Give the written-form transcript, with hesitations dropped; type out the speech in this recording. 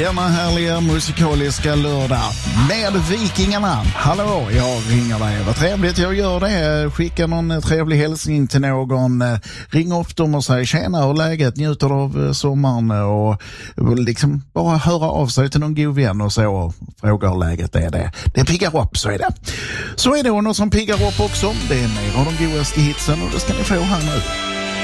Denna härliga musikaliska lördag med Vikingarna. Hallå, jag ringer dig. Vad trevligt jag gör det. Skicka någon trevlig hälsning till någon. Ring upp dem och säg tjena och läget. Njuter av sommaren och liksom bara höra av sig till någon god vän och så och fråga hur läget är det. Det piggar upp, så är det. Så är det något som piggar upp också. Det är mer av de godaste hitsen och det ska ni få här nu.